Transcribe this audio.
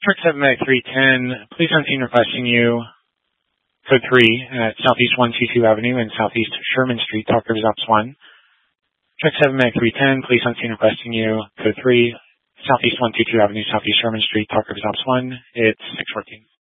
Truck 7 Mag 310, police on scene requesting you. Code 3 at Southeast 122 Avenue and Southeast Sherman Street, Talk Rivers Ops 1. Truck 7 Mag 310, police on scene requesting you. Code 3, Southeast 122 Avenue, Southeast Sherman Street, Talk Rivers Ops 1. It's 614.